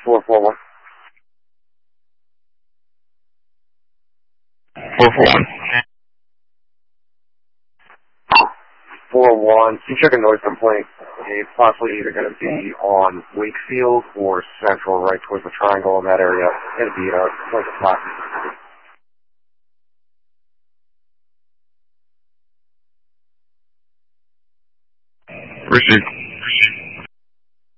441. 441. 4-1. You check a noise complaint. It's possibly either going to be on Wakefield or Central, right towards the triangle in that area. It'll be towards the top. Received.